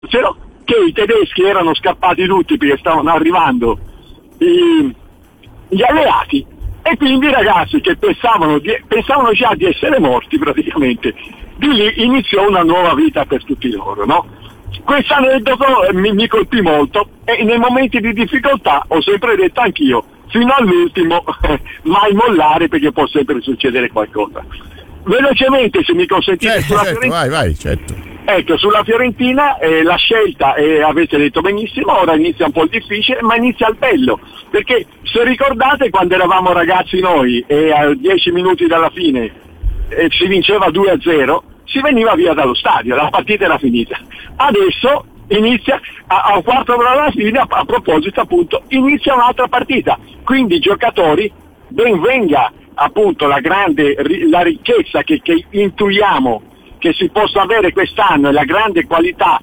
che i tedeschi erano scappati tutti perché stavano arrivando gli alleati, e quindi i ragazzi che pensavano già di essere morti praticamente, di lì iniziò una nuova vita per tutti loro, no? Questo aneddoto mi colpì molto, e nei momenti di difficoltà ho sempre detto anch'io, fino all'ultimo mai mollare, perché può sempre succedere qualcosa. Velocemente, se mi consentite, sulla Fiorentina. Vai, certo. Ecco, sulla Fiorentina la scelta, avete detto benissimo, ora inizia un po' il difficile, ma inizia il bello, perché se ricordate quando eravamo ragazzi noi e a 10 minuti dalla fine si vinceva 2-0, si veniva via dallo stadio, la partita era finita. Adesso inizia a un quarto d'ora dalla fine, a proposito appunto, inizia un'altra partita, quindi i giocatori, ben venga appunto la ricchezza che intuiamo che si possa avere quest'anno, e la grande qualità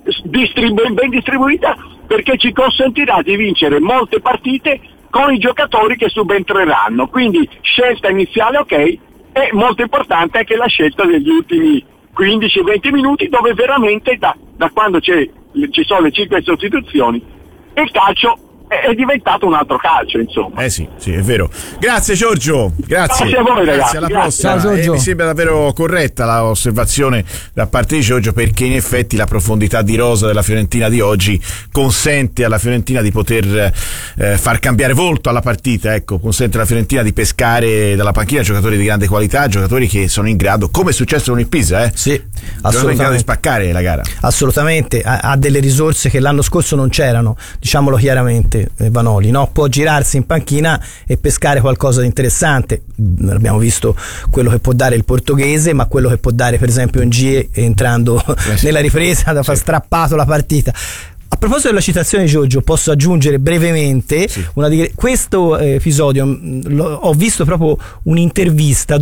ben distribuita, perché ci consentirà di vincere molte partite con i giocatori che subentreranno. Quindi scelta iniziale ok, e molto importante anche la scelta degli ultimi 15-20 minuti, dove veramente da quando ci sono le 5 sostituzioni il calcio è diventato un altro calcio, insomma. Sì, è vero. Grazie Giorgio, grazie a voi, ragazzi. Alla prossima. Mi sembra davvero corretta l'osservazione da parte di Giorgio, perché in effetti la profondità di rosa della Fiorentina di oggi consente alla Fiorentina di poter far cambiare volto alla partita, ecco, consente alla Fiorentina di pescare dalla panchina giocatori di grande qualità, giocatori che sono in grado, come è successo con il Pisa, sì, sono in grado di spaccare la gara. Assolutamente, ha delle risorse che l'anno scorso non c'erano, diciamolo chiaramente. Vanoli, no? Può girarsi in panchina e pescare qualcosa di interessante. Abbiamo visto quello che può dare il portoghese, ma quello che può dare per esempio Ngie entrando nella ripresa da far strappato la partita. A proposito della citazione di Giorgio, posso aggiungere brevemente questo episodio. Ho visto proprio un'intervista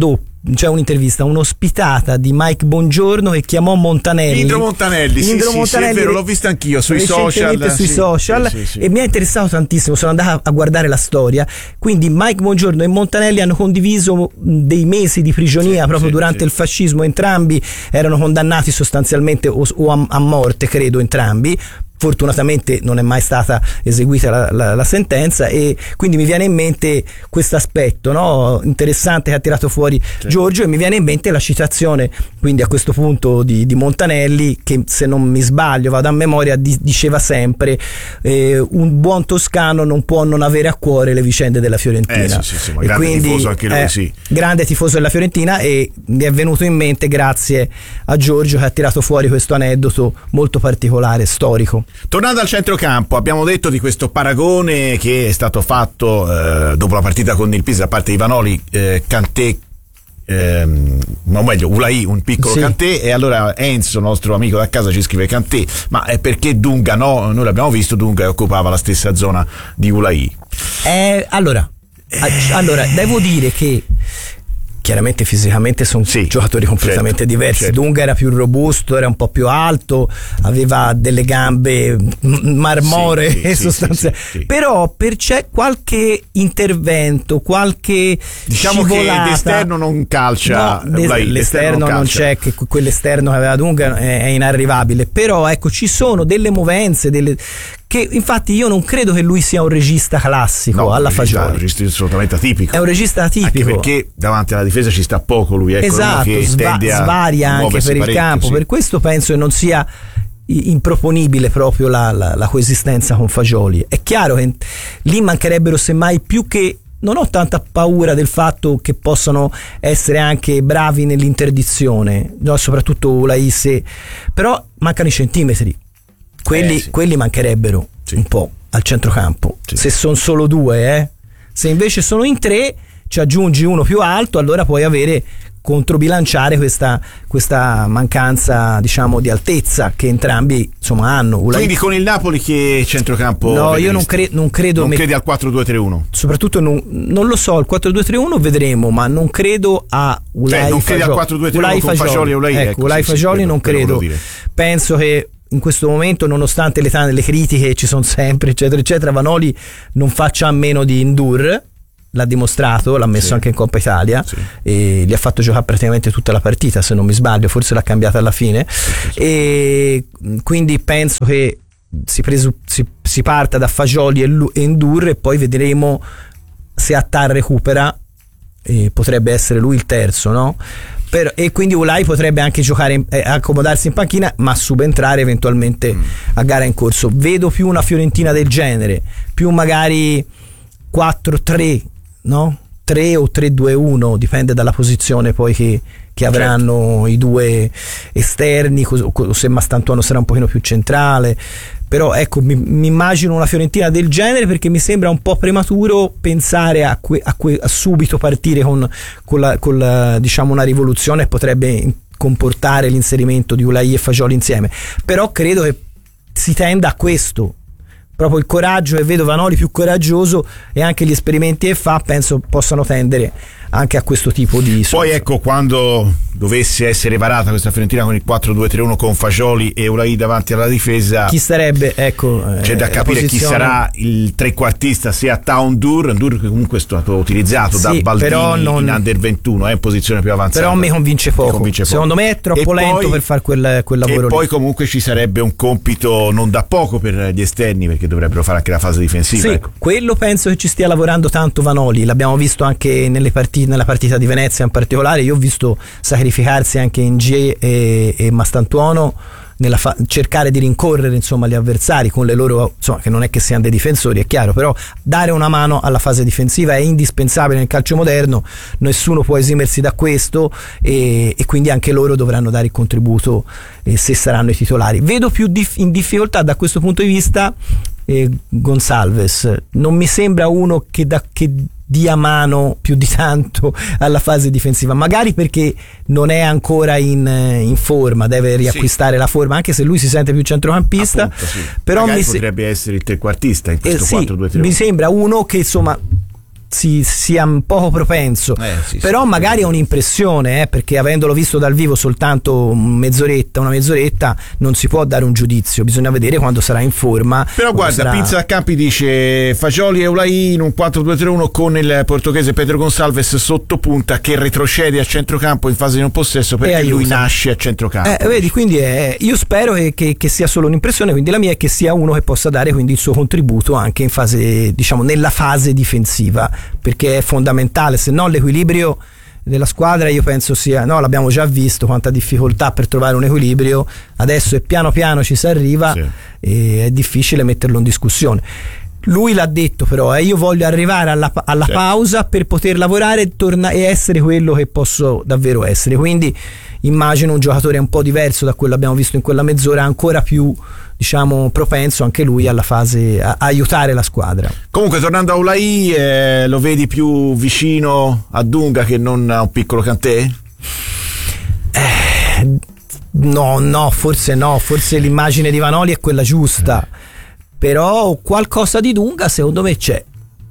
un'ospitata di Mike Bongiorno che chiamò Montanelli. Indro Montanelli, sì, è vero, l'ho visto anch'io sui social. E mi ha interessato tantissimo, sono andato a guardare la storia. Quindi Mike Bongiorno e Montanelli hanno condiviso dei mesi di prigionia durante il fascismo, entrambi erano condannati sostanzialmente o a morte, credo entrambi. Fortunatamente non è mai stata eseguita la sentenza, e quindi mi viene in mente questo aspetto, no, interessante che ha tirato fuori Giorgio, e mi viene in mente la citazione quindi a questo punto di Montanelli, che se non mi sbaglio, vado a memoria, diceva sempre un buon toscano non può non avere a cuore le vicende della Fiorentina, ma grande tifoso anche lui, grande tifoso della Fiorentina, e mi è venuto in mente grazie a Giorgio che ha tirato fuori questo aneddoto molto particolare, storico. Tornando al centrocampo, abbiamo detto di questo paragone che è stato fatto dopo la partita con il Pisa da parte di Vanoli, Kanté, o meglio Ulai, un piccolo Kanté, e allora Enzo, nostro amico da casa, ci scrive: Kanté, ma perché Dunga no? Noi l'abbiamo visto, Dunga occupava la stessa zona di Ulai. Allora, devo dire che chiaramente fisicamente sono giocatori completamente diversi. Dunga era più robusto, era un po' più alto, aveva delle gambe marmoree sostanzialmente. Però c'è qualche intervento, qualche scivolata. Che l'esterno non calcia, l'esterno non c'è, che quell'esterno che aveva Dunga è inarrivabile. Però ecco, ci sono delle movenze, che infatti io non credo che lui sia un regista classico alla Fagioli. È un regista assolutamente atipico. È un regista atipico. Anche perché davanti alla difesa ci sta poco lui, esatto, che svaria anche per il campo. Per questo penso che non sia improponibile proprio la coesistenza con Fagioli. È chiaro che lì mancherebbero semmai più che. Non ho tanta paura del fatto che possano essere anche bravi nell'interdizione, no? Soprattto Ulaisse, però mancano i centimetri. Quelli mancherebbero un po' al centrocampo, se sono solo due, se invece sono in tre ci aggiungi uno più alto, allora puoi controbilanciare questa mancanza, diciamo, di altezza che entrambi hanno. Quindi con il Napoli che centrocampo? No, io non credo. Non credi al 4-2-3-1? Soprattutto non lo so, il 4-2-3-1 vedremo, ma non credo a Ulai. Non credi al 4-2-3-1 con Fagioli e Ulai? Ecco, Ulai Fagioli non credo. Penso che in questo momento, nonostante l'età delle critiche ci sono sempre, eccetera eccetera, Vanoli non faccia a meno di Ndour, l'ha dimostrato, l'ha messo anche in Coppa Italia, e gli ha fatto giocare praticamente tutta la partita, se non mi sbaglio, forse l'ha cambiata alla fine, e quindi penso che si parta da Fagioli e Ndour, e poi vedremo se Attar recupera, potrebbe essere lui il terzo, no? E quindi Ulai potrebbe anche giocare, accomodarsi in panchina, ma subentrare eventualmente a gara in corso. Vedo più una Fiorentina del genere, più magari 4-3, no? 3 o 3-2-1, dipende dalla posizione poi che avranno i due esterni, o se Mastantuono sarà un pochino più centrale. Però ecco, mi immagino una Fiorentina del genere, perché mi sembra un po' prematuro pensare a subito partire con diciamo una rivoluzione, potrebbe comportare l'inserimento di Ulai e Fagioli insieme, però credo che si tenda a questo, proprio il coraggio, e vedo Vanoli più coraggioso, e anche gli esperimenti che fa penso possano tendere anche a questo tipo di poi ecco, quando dovesse essere varata questa Fiorentina con il 4-2-3-1 con Fagioli e Ulai davanti alla difesa, chi sarebbe, ecco, c'è da capire chi sarà il trequartista, sia Town Ndour che comunque è stato utilizzato da Baldini in Under 21, in posizione più avanzata, però mi convince poco. Secondo me è troppo lento per fare quel lavoro e poi lì. Comunque ci sarebbe un compito non da poco per gli esterni, perché dovrebbero fare anche la fase difensiva. Sì, ecco. Quello penso che ci stia lavorando tanto Vanoli, l'abbiamo visto anche nella partita di Venezia in particolare. Io ho visto sacrificarsi anche Ngie e Mastantuono cercare di rincorrere insomma gli avversari con le loro, insomma, che non è che siano dei difensori, è chiaro, però dare una mano alla fase difensiva è indispensabile nel calcio moderno, nessuno può esimersi da questo, e quindi anche loro dovranno dare il contributo se saranno i titolari. Vedo più in difficoltà da questo punto di vista Gonçalves, non mi sembra uno che dia mano più di tanto alla fase difensiva, magari perché non è ancora in forma, deve riacquistare la forma, anche se lui si sente più centrocampista. Appunto, sì. Però potrebbe essere il trequartista in questo 4-2-3-1. Mi sembra uno che insomma sia un poco propenso, però magari è un'impressione, perché avendolo visto dal vivo soltanto una mezz'oretta non si può dare un giudizio, bisogna vedere quando sarà in forma. Però guarda, Pizza a Campi dice Fagioli e Ulai in un 4-2-3-1 con il portoghese Pedro Gonçalves sotto punta, che retrocede a centrocampo in fase di non possesso, perché lui nasce a centrocampo. Vedi, quindi io spero che sia solo un'impressione, quindi la mia è che sia uno che possa dare quindi il suo contributo anche in fase, diciamo, nella fase difensiva, perché è fondamentale, se no l'equilibrio della squadra io penso sia, no, l'abbiamo già visto quanta difficoltà per trovare un equilibrio, adesso è piano piano ci si arriva, e è difficile metterlo in discussione. Lui l'ha detto però, io voglio arrivare alla pausa per poter lavorare e essere quello che posso davvero essere, quindi immagino un giocatore un po' diverso da quello che abbiamo visto in quella mezz'ora, ancora più, diciamo, propenso anche lui alla fase a aiutare la squadra. Comunque, tornando a Ulai, lo vedi più vicino a Dunga che non a un piccolo Kanté? No, forse l'immagine di Vanoli è quella giusta, però qualcosa di Dunga secondo me c'è,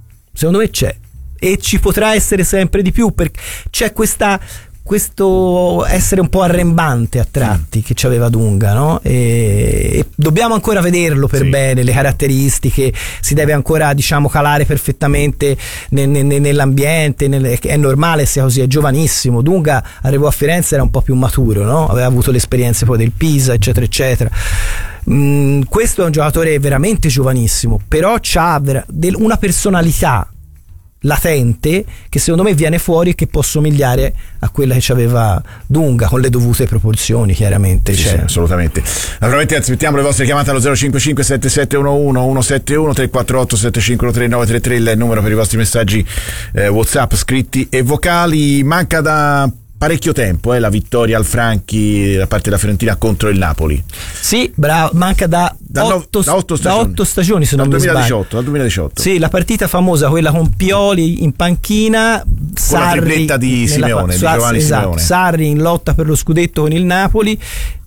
e ci potrà essere sempre di più, perché c'è questo essere un po' arrembante a tratti che c'aveva Dunga, no? E dobbiamo ancora vederlo per bene, le caratteristiche, si deve ancora, diciamo, calare perfettamente nell'ambiente, è normale sia così, è giovanissimo. Dunga arrivò a Firenze, era un po' più maturo, no? Aveva avuto le esperienze poi del Pisa, eccetera eccetera. Questo è un giocatore veramente giovanissimo, però ha una personalità latente che secondo me viene fuori e che può somigliare a quella che aveva Dunga, con le dovute proporzioni, chiaramente. Sì, assolutamente. Naturalmente aspettiamo le vostre chiamate allo 055 7711 171 348 7513 933, il numero per i vostri messaggi WhatsApp scritti e vocali. Manca da parecchio tempo la vittoria al Franchi da parte della Fiorentina contro il Napoli. Sì, bravo, manca da 8 stagioni, se non mi sbaglio. Dal 2018. Sì, la partita famosa, quella con Pioli in panchina, Sarri, la tripletta di Simeone, di Giovanni Simeone. Sarri in lotta per lo scudetto con il Napoli,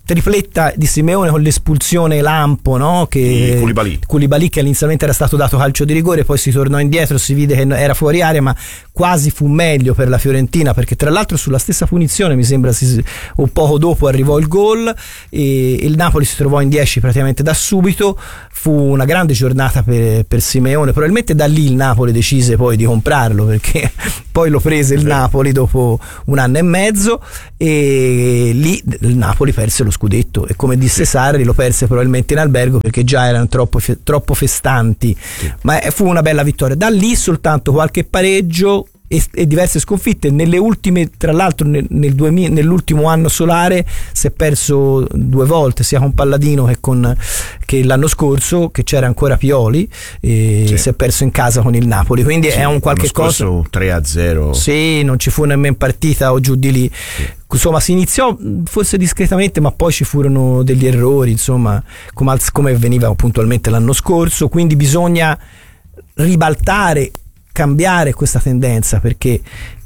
tripletta di Simeone con l'espulsione lampo, no? Che Koulibaly, che inizialmente era stato dato calcio di rigore, poi si tornò indietro, si vide che era fuori area, ma quasi fu meglio per la Fiorentina, perché tra l'altro sulla stessa punizione mi sembra un poco dopo arrivò il gol e il Napoli si trovò in 10 praticamente da subito. Fu una grande giornata per Simeone, probabilmente da lì il Napoli decise poi di comprarlo, perché poi lo prese il Napoli dopo un anno e mezzo e lì il Napoli perse lo scudetto e, come disse Sarri, lo perse probabilmente in albergo perché già erano troppo festanti, ma fu una bella vittoria. Da lì soltanto qualche pareggio e diverse sconfitte. Nelle ultime, tra l'altro nell'ultimo anno solare si è perso 2 volte, sia con Palladino che l'anno scorso, che c'era ancora Pioli, e si è perso in casa con il Napoli, quindi è un qualche cosa. 3-0. Sì, non ci fu nemmeno partita o giù di lì. Insomma, si iniziò forse discretamente, ma poi ci furono degli errori, insomma, come avveniva puntualmente l'anno scorso, quindi bisogna ribaltare, cambiare questa tendenza, perché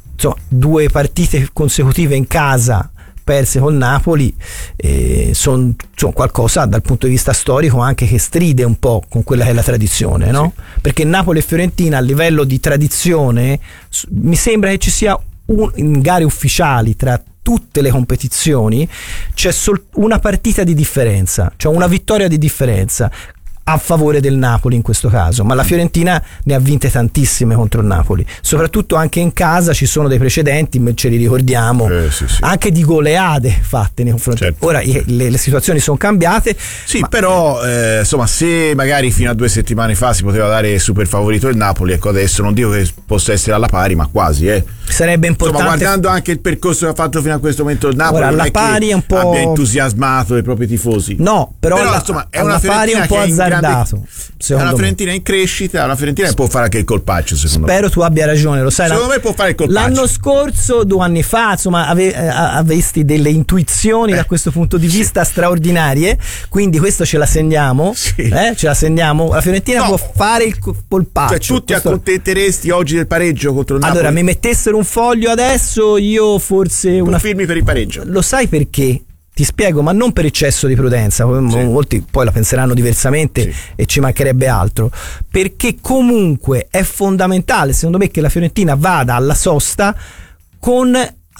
2 partite consecutive in casa perse col Napoli sono qualcosa dal punto di vista storico anche che stride un po' con quella che è la tradizione, no? Perché Napoli e Fiorentina a livello di tradizione mi sembra che ci sia in gare ufficiali tra tutte le competizioni c'è una partita di differenza, cioè una vittoria di differenza a favore del Napoli in questo caso, ma la Fiorentina ne ha vinte tantissime contro il Napoli, soprattutto anche in casa ci sono dei precedenti, ce li ricordiamo, anche di goleade fatte nei confronti. Certo. Ora le situazioni sono cambiate, però insomma, se magari fino a 2 settimane fa si poteva dare super favorito il Napoli, ecco, adesso non dico che possa essere alla pari, ma quasi, sarebbe importante. Insomma, guardando anche il percorso che ha fatto fino a questo momento il Napoli, ora, non alla è pari che è un po' abbia entusiasmato i propri tifosi. No, però insomma, è una una pari un po' azzardato. È una Fiorentina in crescita, una Fiorentina che può fare anche il colpaccio, secondo me. Spero tu abbia ragione, lo sai. Secondo me può fare il colpaccio. L'anno scorso, 2 anni fa, insomma, avesti delle intuizioni da questo punto di vista straordinarie, quindi questo ce la segniamo. Ce la segniamo. La Fiorentina può fare il colpaccio. Cioè, tu ti accontenteresti oggi del pareggio contro il Napoli? Allora, mi mettessero un foglio adesso, io forse firmi per il pareggio. Lo sai perché? Ti spiego, ma non per eccesso di prudenza, molti poi la penseranno diversamente e ci mancherebbe altro, perché comunque è fondamentale secondo me che la Fiorentina vada alla sosta con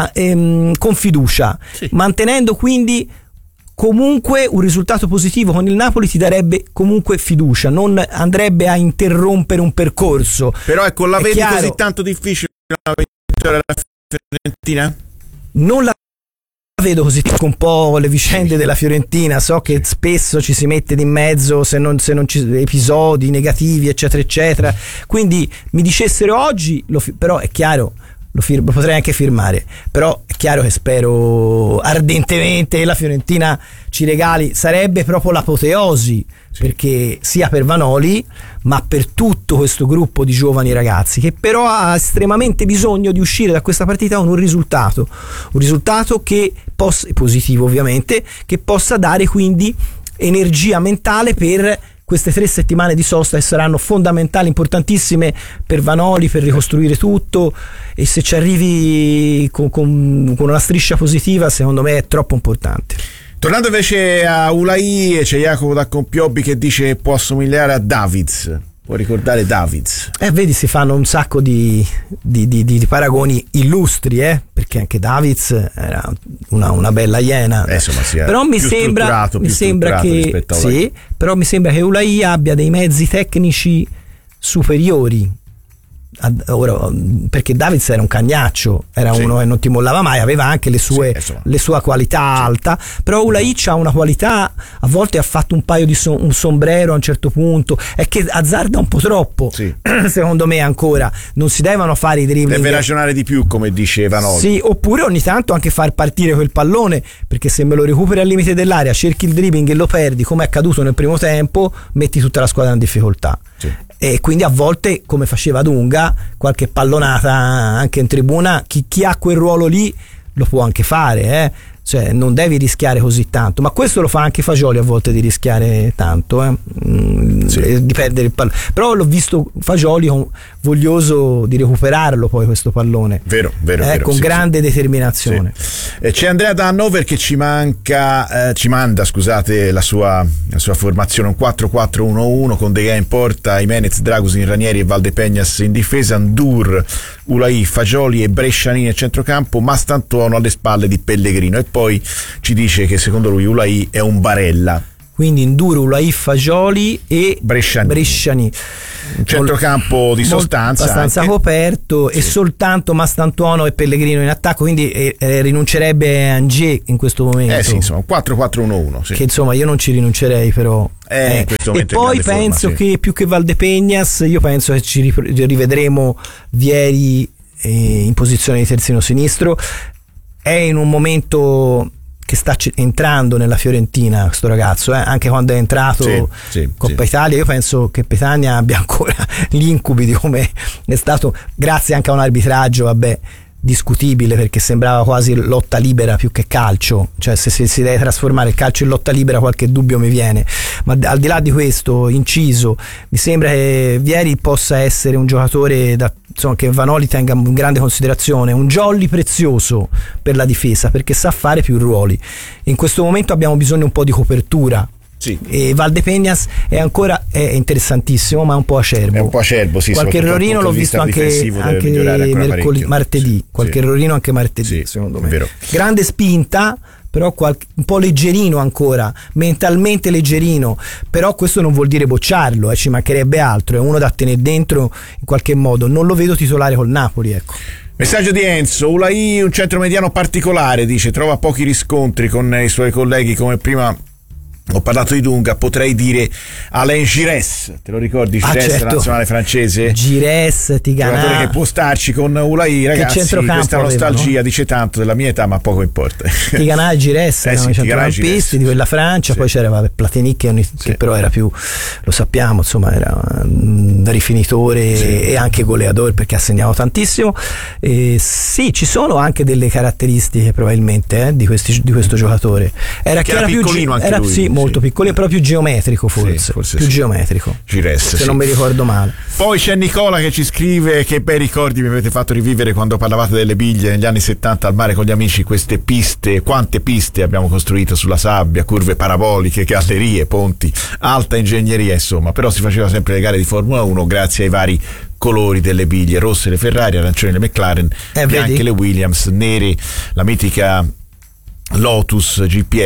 fiducia, mantenendo quindi comunque un risultato positivo con il Napoli ti darebbe comunque fiducia, non andrebbe a interrompere un percorso. Però ecco, la vedi così tanto difficile la vittoria della Fiorentina? Non la vedo così, un po' le vicende della Fiorentina, so che spesso ci si mette di mezzo se non ci episodi negativi eccetera eccetera, quindi mi dicessero oggi però è chiaro, lo potrei anche firmare, però è chiaro che spero ardentemente che la Fiorentina ci regali, sarebbe proprio l'apoteosi, perché sia per Vanoli ma per tutto questo gruppo di giovani ragazzi che però ha estremamente bisogno di uscire da questa partita con un risultato che possa, positivo ovviamente, che possa dare quindi energia mentale per queste 3 settimane di sosta che saranno fondamentali, importantissime per Vanoli, per ricostruire tutto, e se ci arrivi con una striscia positiva secondo me è troppo importante. Tornando invece a Ulai, c'è Jacopo da Compiobbi che dice può assomigliare a Davids, può ricordare Davids. Vedi, si fanno un sacco di paragoni illustri, perché anche Davids era una bella iena. Insomma, però mi sembra che però mi sembra che Ulai abbia dei mezzi tecnici superiori. Ora, perché Davids era un cagnaccio, era uno che non ti mollava mai, aveva anche le sue qualità alta, però Ulai ha una qualità, a volte ha fatto un paio di un sombrero a un certo punto, è che azzarda un po' troppo, secondo me ancora non si devono fare i dribbling, deve ragionare di più, come dice Vanoli, oppure ogni tanto anche far partire quel pallone, perché se me lo recuperi al limite dell'area, cerchi il dribbling e lo perdi come è accaduto nel primo tempo, metti tutta la squadra in difficoltà. E quindi a volte, come faceva Dunga, qualche pallonata anche in tribuna, chi ha quel ruolo lì lo può anche fare, cioè non devi rischiare così tanto, ma questo lo fa anche Fagioli a volte, di rischiare tanto, di perdere il pallone. Però l'ho visto Fagioli voglioso di recuperarlo poi questo pallone, vero, con grande determinazione. C'è Andrea da Hannover che ci manda la sua formazione, un 4-4-1-1 con De Gea in porta, Jimenez, Dragusin, Ranieri e Valdepeñas in difesa, Ndur, Ulai, Fagioli e Bresciani a centrocampo, Mastantuono alle spalle di Pellegrino, e poi ci dice che secondo lui Ulai è un Barella. Quindi Ndur, Ulai, Fagioli e Bresciani. Un centrocampo di sostanza abbastanza anche coperto, e soltanto Mastantuono e Pellegrino in attacco, quindi rinuncerebbe Angier in questo momento. Sì, insomma, 4-4-1-1, sì. Che insomma io non ci rinuncerei, però in questo momento e poi penso che più che Valdepeñas, io penso che ci rivedremo Vieri in posizione di terzino sinistro. È in un momento che sta entrando nella Fiorentina questo ragazzo, anche quando è entrato Coppa Italia, io penso che Petagna abbia ancora gli incubi di come è stato, grazie anche a un arbitraggio discutibile, perché sembrava quasi lotta libera più che calcio, cioè se si deve trasformare il calcio in lotta libera qualche dubbio mi viene, ma al di là di questo inciso mi sembra che Vieri possa essere un giocatore che Vanoli tenga in grande considerazione, un jolly prezioso per la difesa, perché sa fare più ruoli. In questo momento abbiamo bisogno un po' di copertura. Sì. E Valdepeñas è interessantissimo, ma è un po' acerbo. È un po' acerbo, sì. Qualche errorino l'ho visto anche martedì. Qualche errorino anche martedì, secondo me. Vero. Grande spinta, però un po' leggerino ancora, mentalmente leggerino, però questo non vuol dire bocciarlo, ci mancherebbe altro, è uno da tenere dentro in qualche modo. Non lo vedo titolare col Napoli, ecco. Messaggio di Enzo: Ulai, un centromediano particolare, dice, trova pochi riscontri con i suoi colleghi, come prima ho parlato di Dunga, potrei dire Alain Giresse, te lo ricordi? Giresse, certo. Nazionale francese, Giresse, Tigana, giocatore che può starci con Ulai, ragazzi. Questa nostalgia dice tanto della mia età, ma poco importa. Tigana e Giresse erano i centrocampisti di quella Francia, poi c'era Platini che però era più, lo sappiamo, insomma, era un rifinitore e anche goleador, perché ha segnato tantissimo. Ci sono anche delle caratteristiche probabilmente di questo giocatore. Era piccolino anche lui. Molto piccolo, però più geometrico forse geometrico, Giresse, se non mi ricordo male. Poi c'è Nicola che ci scrive: che bei ricordi mi avete fatto rivivere quando parlavate delle biglie negli anni 70 al mare con gli amici, queste piste, quante piste abbiamo costruito sulla sabbia, curve paraboliche, gallerie, ponti, alta ingegneria, insomma, però si faceva sempre le gare di Formula 1 grazie ai vari colori delle biglie, rosse le Ferrari, arancioni le McLaren, bianche le Williams, nere la mitica Lotus,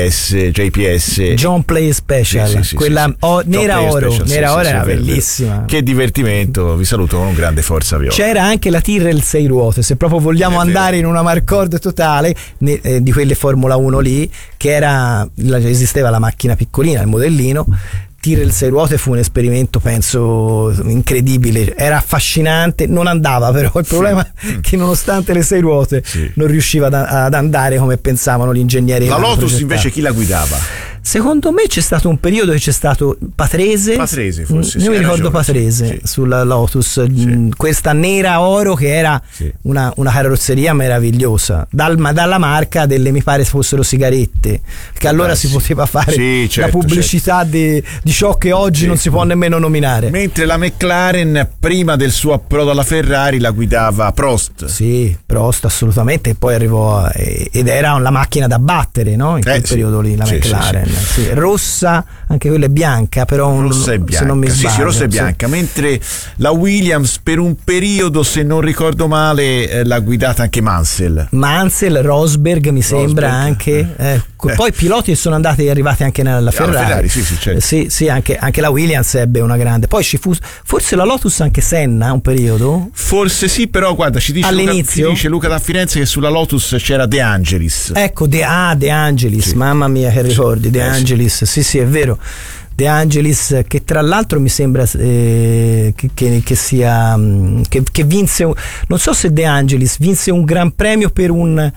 JPS, John Play Special, quella nera oro era bellissima. Che divertimento, vi saluto con un grande Forza Viola. C'era anche la Tyrrell 6 ruote, se proprio vogliamo andare in una marcord totale di quelle Formula 1 lì, che esisteva la macchina piccolina, il modellino. Tyrrell 6 ruote fu un esperimento, penso, incredibile, era affascinante, non andava, però il problema è che nonostante le 6 ruote non riusciva ad andare come pensavano gli ingegneri. La Lotus invece chi la guidava? Secondo me c'è stato un periodo che c'è stato Patrese forse, io mi ricordo Patrese sulla Lotus, questa nera oro che era una carrozzeria meravigliosa, dalla marca delle, mi pare fossero sigarette, che allora si poteva fare la pubblicità di ciò che oggi non si può nemmeno nominare. Mentre la McLaren prima del suo approdo alla Ferrari la guidava Prost. Sì, Prost assolutamente, e poi arrivò ed era la macchina da battere, no? In quel periodo lì la McLaren. Rossa, anche quella è bianca, però rossa e bianca, se non mi sbaglio, rossa e bianca, mentre la Williams per un periodo, se non ricordo male, l'ha guidata anche Mansell, Rosberg mi sembra anche poi i piloti sono arrivati anche nella Ferrari, certo. sì, anche la Williams ebbe una grande, poi ci fu forse la Lotus anche Senna un periodo, forse sì, però guarda, ci dice Luca da Firenze che sulla Lotus c'era De Angelis, ecco, De Angelis, mamma mia che ricordi, De Angelis, sì, è vero, De Angelis, che tra l'altro mi sembra che sia che vinse, non so se De Angelis vinse un gran premio per un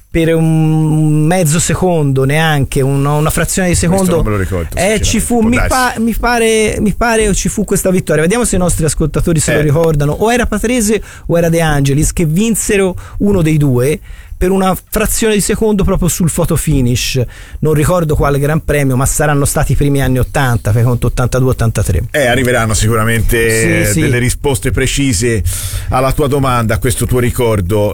mezzo secondo, neanche una frazione di secondo. Non me lo ricordo, ci fu, mi pare ci fu questa vittoria. Vediamo se i nostri ascoltatori se lo ricordano. O era Patrese o era De Angelis che vinsero, uno dei due, per una frazione di secondo proprio sul fotofinish, non ricordo quale Gran Premio, ma saranno stati i primi anni 80, fai conto 82-83. Arriveranno sicuramente delle risposte precise alla tua domanda, a questo tuo ricordo.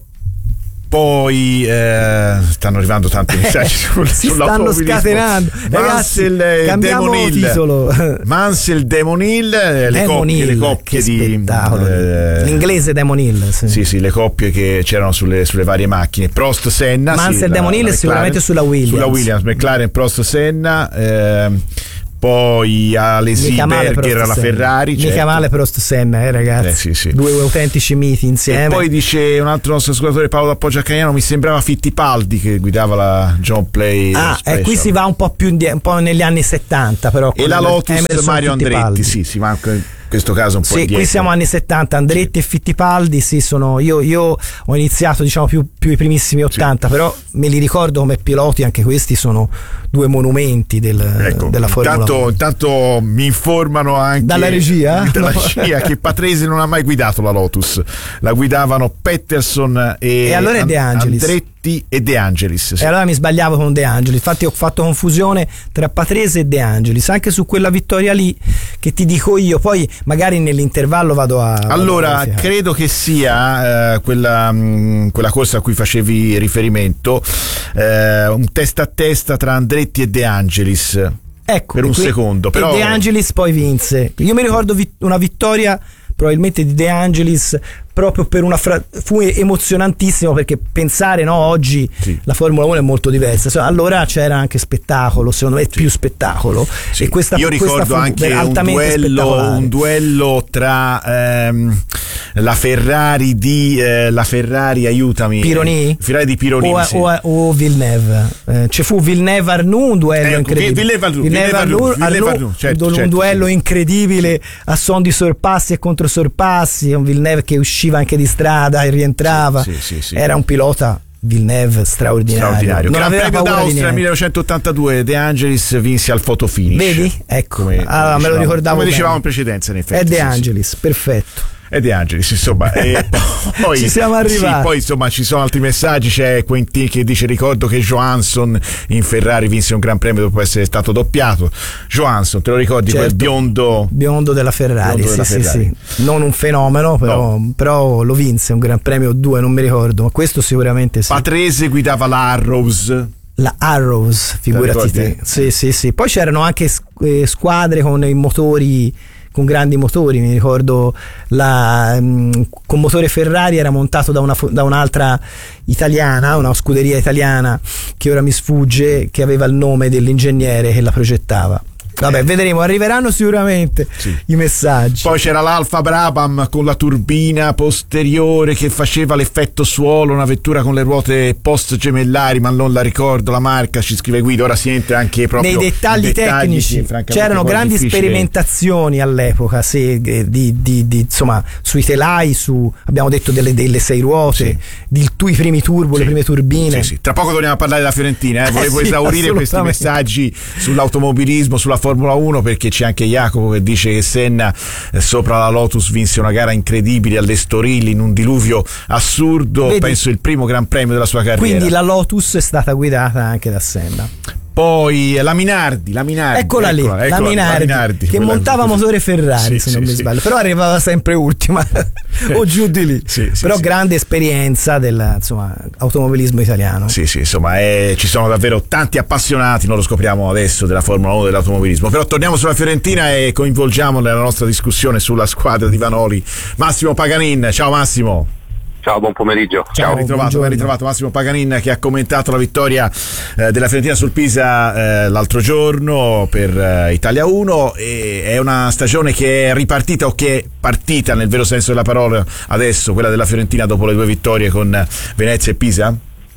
Poi stanno arrivando tanti messaggi si stanno scatenando. Mansell, cambiamo titolo. Mansell, Damon Hill, le coppie di l'inglese Damon Hill, sì, le coppie che c'erano sulle varie macchine. Prost, Senna, Mansell, Damon Hill sicuramente sulla Williams, McLaren, Prost, Senna. Poi Alesi-Berger alla Ferrari, mica male Prost, Senna, ragazzi, sì. Due autentici miti insieme. E poi dice un altro nostro ascoltatore, Paolo D'Appoggio a Cagliano, mi sembrava Fittipaldi che guidava la John Play e qui si va un po' più un po' negli anni 70 però, e la Lotus Mario Andretti, si va anche in questo caso un po' indietro. Qui siamo anni 70, Andretti e Fittipaldi, sono io ho iniziato diciamo più i primissimi 80, però me li ricordo come piloti, anche questi sono due monumenti della Formula 1. Intanto mi informano anche dalla regia che Patrese non ha mai guidato la Lotus, la guidavano Peterson e allora è De Angelis. Andretti e De Angelis, e allora mi sbagliavo con De Angelis, infatti ho fatto confusione tra Patrese e De Angelis anche su quella vittoria lì, che ti dico io, poi magari nell'intervallo vado a credo che sia quella corsa a cui facevi riferimento, un testa a testa tra Andretti e De Angelis, per un secondo, però De Angelis poi vinse. Io mi ricordo una vittoria probabilmente di De Angelis proprio per fu emozionantissimo, perché pensare oggi la Formula 1 è molto diversa, allora c'era anche spettacolo, secondo me più spettacolo, e io ricordo anche un duello tra la Ferrari aiutami, Pironi? Ferrari di Pironi o Villeneuve, ci fu Villeneuve-Arnoux, un duello incredibile, un duello incredibile a son di sorpassi e controsorpassi, un Villeneuve che usciva anche di strada e rientrava, era un pilota Villeneuve straordinario. Gran Premio d'Austria nel 1982, De Angelis vinse al fotofinish, vedi? Ecco, me lo ricordavo, come dicevamo in precedenza, in effetti è De Angelis, perfetto. E De Angelis, insomma, e poi ci siamo arrivati. Poi insomma ci sono altri messaggi, c'è Quentin che dice: ricordo che Johansson in Ferrari vinse un Gran Premio dopo essere stato doppiato. Johansson, te lo ricordi? Quel biondo della Ferrari, sì. Non un fenomeno, però lo vinse un Gran Premio o due, non mi ricordo, ma questo sicuramente sì. Patrese guidava la Arrows, figurati te. Sì. Poi c'erano anche squadre con i motori, con grandi motori, mi ricordo con motore Ferrari era montato da un'altra italiana, una scuderia italiana che ora mi sfugge, che aveva il nome dell'ingegnere che la progettava. Vabbè, vedremo, arriveranno sicuramente i messaggi. Poi c'era l'Alfa Brabham con la turbina posteriore che faceva l'effetto suolo, una vettura con le ruote post gemellari, ma non la ricordo la marca, ci scrive Guido. Ora si entra anche proprio nei dettagli tecnici. C'erano grandi sperimentazioni all'epoca, insomma, sui telai, abbiamo detto delle 6 ruote, i primi turbo, le prime turbine. Tra poco torniamo a parlare della Fiorentina, volevo esaurire questi messaggi sull'automobilismo, sulla Formula 1, perché c'è anche Jacopo che dice che Senna sopra la Lotus vinse una gara incredibile all'Estoril in un diluvio assurdo. Vedi? Penso il primo Gran Premio della sua carriera. Quindi la Lotus è stata guidata anche da Senna. Poi la Minardi, eccola lì, la Minardi che montava motore Ferrari, se non mi sbaglio, però arrivava sempre ultima o giù di lì, però grande esperienza automobilismo italiano. Insomma, ci sono davvero tanti appassionati, non lo scopriamo adesso, della Formula 1, dell'automobilismo. Però torniamo sulla Fiorentina e coinvolgiamo nella nostra discussione sulla squadra di Vanoli Massimo Paganin. Ciao Massimo. Ciao, buon pomeriggio. Ciao, ben ritrovato Massimo Paganin, che ha commentato la vittoria della Fiorentina sul Pisa l'altro giorno per Italia 1. E è una stagione che è ripartita, o che è partita nel vero senso della parola adesso, quella della Fiorentina, dopo le 2 vittorie con Venezia e Pisa?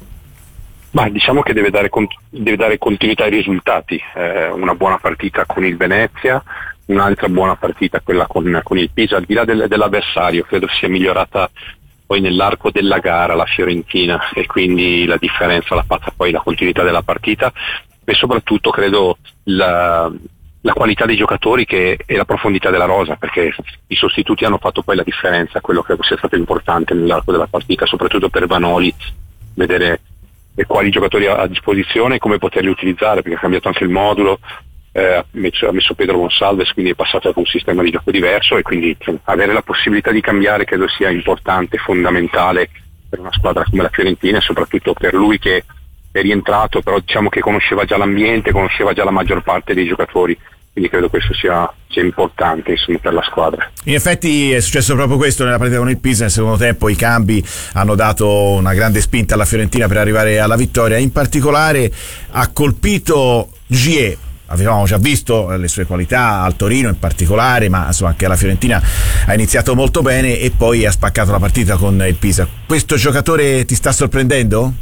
Ma diciamo che deve dare continuità ai risultati, una buona partita con il Venezia, un'altra buona partita quella con il Pisa, al di là dell'avversario. Credo sia migliorata poi nell'arco della gara la Fiorentina, e quindi la differenza l'ha fatta poi la continuità della partita, e soprattutto credo la qualità dei giocatori e la profondità della rosa, perché i sostituti hanno fatto poi la differenza, quello che sia stato importante nell'arco della partita, soprattutto per Vanoli, vedere quali giocatori ha a disposizione e come poterli utilizzare, perché ha cambiato anche il modulo, ha messo Pedro Gonçalves, quindi è passato ad un sistema di gioco diverso, e quindi avere la possibilità di cambiare credo sia importante, fondamentale per una squadra come la Fiorentina, e soprattutto per lui che è rientrato, però diciamo che conosceva già l'ambiente, conosceva già la maggior parte dei giocatori, quindi credo questo sia importante, insomma, per la squadra. In effetti è successo proprio questo nella partita con il Pisa. Nel secondo tempo i cambi hanno dato una grande spinta alla Fiorentina per arrivare alla vittoria. In particolare ha colpito Gié. Avevamo già visto le sue qualità al Torino in particolare, ma insomma anche alla Fiorentina ha iniziato molto bene e poi ha spaccato la partita con il Pisa. Questo giocatore ti sta sorprendendo?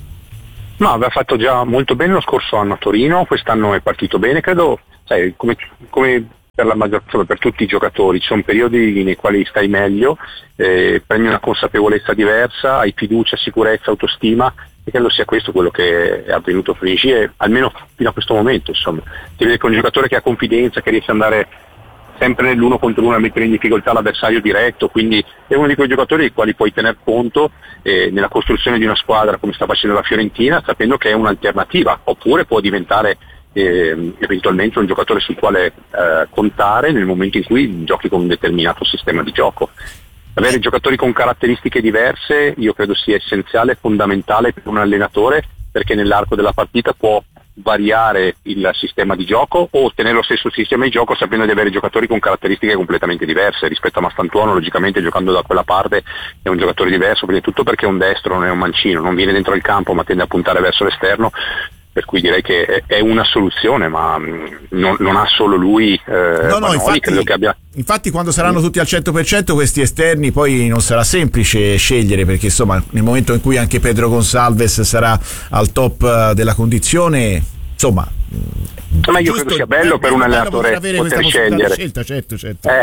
No, aveva fatto già molto bene lo scorso anno a Torino, quest'anno è partito bene, credo, sai, come per la maggior, insomma, per tutti i giocatori, ci sono periodi nei quali stai meglio, prendi una consapevolezza diversa, hai fiducia, sicurezza, autostima, e credo sia questo quello che è avvenuto per Gié, almeno fino a questo momento, insomma. Ti vede con un giocatore che ha confidenza, che riesce ad andare sempre nell'uno contro uno a mettere in difficoltà l'avversario diretto, quindi è uno di quei giocatori dei quali puoi tener conto nella costruzione di una squadra come sta facendo la Fiorentina, sapendo che è un'alternativa, oppure può diventare eventualmente un giocatore sul quale contare nel momento in cui giochi con un determinato sistema di gioco. Avere giocatori con caratteristiche diverse io credo sia essenziale, fondamentale per un allenatore, perché nell'arco della partita può variare il sistema di gioco o ottenere lo stesso sistema di gioco sapendo di avere giocatori con caratteristiche completamente diverse. Rispetto a Mastantuono, logicamente giocando da quella parte è un giocatore diverso, prima di tutto perché è un destro, non è un mancino, non viene dentro il campo ma tende a puntare verso l'esterno, per cui direi che è una soluzione, ma non ha solo lui. Infatti, credo che abbia... infatti quando saranno tutti al 100% questi esterni poi non sarà semplice scegliere, perché insomma nel momento in cui anche Pedro Gonçalves sarà al top della condizione, insomma, ma io credo sia bello per un allenatore poter scegliere. Certo.